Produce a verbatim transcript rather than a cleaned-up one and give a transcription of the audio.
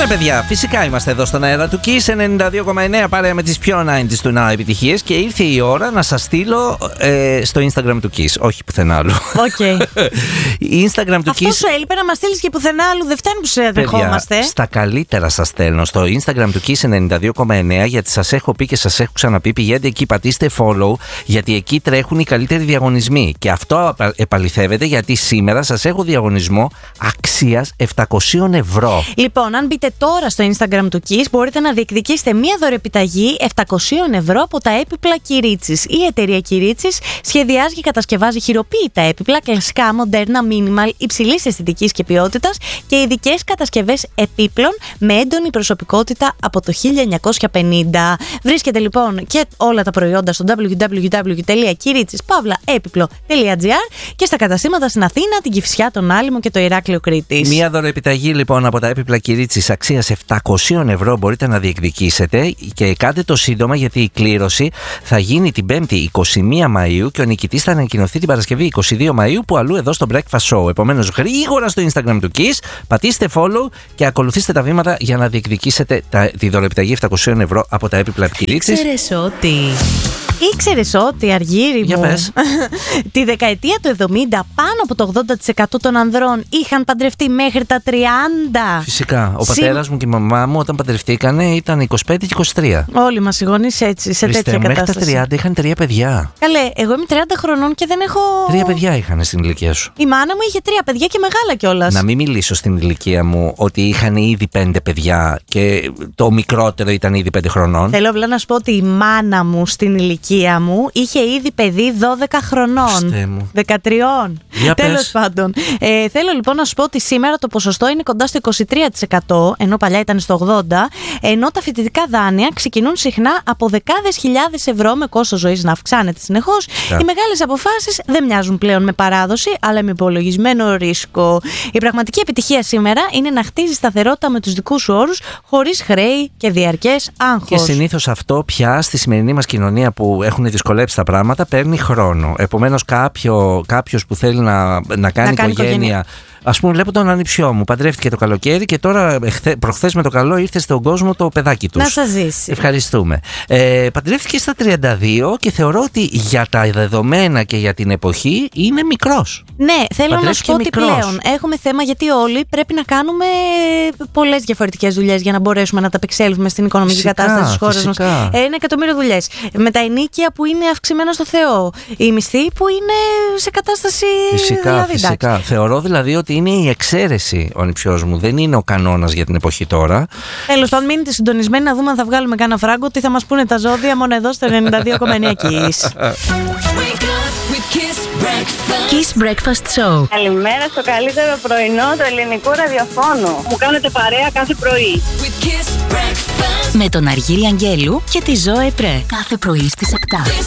Ναι, παιδιά, φυσικά είμαστε εδώ στον αέρα του Kiss ενενήντα δύο κόμμα εννέα παρέα με τις πιο ενενήντα του Now επιτυχίες και ήρθε η ώρα να σας στείλω ε, στο Instagram του Kiss. Όχι πουθενά άλλου. Okay. Instagram του Αυτό Kiss. σου έλειπε να μας στείλεις και πουθενά άλλου. Δεν φτάνει που σε δεχόμαστε. Στα καλύτερα σας στέλνω στο Instagram του Kiss ενενήντα δύο κόμμα εννέα, γιατί σας έχω πει και σας έχω ξαναπεί. Πηγαίνετε εκεί, πατήστε follow, γιατί εκεί τρέχουν οι καλύτεροι διαγωνισμοί. Και αυτό επαληθεύεται γιατί σήμερα σας έχω διαγωνισμό αξίας επτακόσια ευρώ. Λοιπόν, αν μπείτε τώρα στο Instagram του Kiss, μπορείτε να διεκδικήσετε μία δωρεπιταγή επτακόσια ευρώ από τα έπιπλα Κυρίτσης. Η εταιρεία Κυρίτσης σχεδιάζει και κατασκευάζει χειροποίητα έπιπλα, κλασικά, μοντέρνα, minimal, υψηλής αισθητικής και ποιότητας και ειδικές κατασκευές επίπλων με έντονη προσωπικότητα από το χίλια εννιακόσια πενήντα. Βρίσκεται λοιπόν και όλα τα προϊόντα στο double-u double-u double-u τελεία κυρίτσης παύλα έπιπλο τελεία τζι άρ και στα καταστήματα στην Αθήνα, την Κηφισιά, τον Άλυμο και το Ηράκλειο Κρήτης. Μία δωρεπιταγή λοιπόν από τα έπιπλα Κυρίτσης αξίας επτακόσια ευρώ μπορείτε να διεκδικήσετε και κάντε το σύντομα γιατί η κλήρωση θα γίνει την Πέμπτη εικοστή πρώτη Μαΐου και ο νικητής θα ανακοινωθεί την Παρασκευή εικοστή δεύτερη Μαΐου που αλλού εδώ στο Breakfast Show. Επομένως, γρήγορα στο Instagram του Kiss, πατήστε follow και ακολουθήστε τα βήματα για να διεκδικήσετε τα, τη δωρεπιταγή επτακόσια ευρώ από τα έπιπλα Κυρίτσης. Ήξερες ότι... Ήξερες ότι, Αργύρι μου, Για πες. τη δεκαετία του εβδομήντα πάνω από το ογδόντα τοις εκατό των ανδρών είχαν παντρευτεί μέχρι τα τριάντα. Φυσικά. Ο Συμ... πατέρας μου και η μαμά μου όταν παντρευτήκανε ήταν είκοσι πέντε και είκοσι τρία. Όλοι μας οι γονείς έτσι, σε Ρίστε, τέτοια μέχρι κατάσταση. τα τριάντα είχαν τρία παιδιά. Καλέ, εγώ είμαι τριάντα χρονών και δεν έχω... Τρία παιδιά είχαν στην ηλικία σου. Η μάνα μου είχε τρία παιδιά και μεγάλα κιόλας. Να μην μιλήσω στην ηλικία μου ότι είχαν ήδη πέντε παιδιά και το μικρότερο ήταν ήδη πέντε χρονών. Θέλω απλά να σου πω ότι η μάνα μου στην ηλικία μου είχε ήδη παιδί δώδεκα χρονών. δεκατρία. Τέλος πάντων. Ε, θέλω λοιπόν να σου πω ότι σήμερα το ποσοστό είναι κοντά στο είκοσι τρία τοις εκατό, ενώ παλιά ήταν στο ογδόντα τοις εκατό, ενώ τα φοιτητικά δάνεια ξεκινούν συχνά από δεκάδες χιλιάδες ευρώ με κόστος ζωής να αυξάνεται συνεχώς. Yeah. Οι μεγάλες αποφάσεις δεν μοιάζουν πλέον με παράδοση, αλλά με υπολογισμένο ρίσκο. Η πραγματική επιτυχία σήμερα είναι να χτίζεις σταθερότητα με τους δικούς σου όρους, χωρίς χρέη και διαρκές άγχος. Και συνήθως αυτό πια στη σημερινή μας κοινωνία που έχουν δυσκολέψει τα πράγματα παίρνει χρόνο. Επομένως, κάποιο, κάποιος που θέλει να, να κάνει, να κάνει οικογένεια. οικογένεια Ας πούμε, βλέπω τον ανιψιό μου. Παντρεύτηκε το καλοκαίρι και τώρα προχθές με το καλό ήρθε στον κόσμο το παιδάκι του. Να σας ζήσει. Ευχαριστούμε. Ε, παντρεύτηκε στα τριάντα δύο και θεωρώ ότι για τα δεδομένα και για την εποχή είναι μικρός. Ναι, θέλω να σου πω ότι πλέον έχουμε θέμα γιατί όλοι πρέπει να κάνουμε πολλές διαφορετικές δουλειές για να μπορέσουμε να τα απεξέλθουμε στην οικονομική φυσικά, κατάσταση της χώρας μας. Ένα εκατομμύριο δουλειές. Με τα ενίκια που είναι αυξημένα στο Θεό. Οι μισθοί που είναι σε κατάσταση. Φυσικά, δηλαδή, φυσικά. Θεωρώ δηλαδή ότι είναι η εξαίρεση ο ανιψιός μου. Δεν είναι ο κανόνας για την εποχή τώρα. Τέλος πάντων, μείνετε συντονισμένοι να δούμε αν θα βγάλουμε κάνα φράγκο. Τι θα μας πούνε τα ζώδια μόνο εδώ στο ενενήντα δύο κόμμα εννέα Kiss. Kiss Breakfast Show. Καλημέρα στο καλύτερο πρωινό του ελληνικού ραδιοφώνου. Μου κάνετε παρέα κάθε πρωί. Με τον Αργύρι Αγγέλου και τη Ζωέ Πρέ. Κάθε πρωί στις επτά.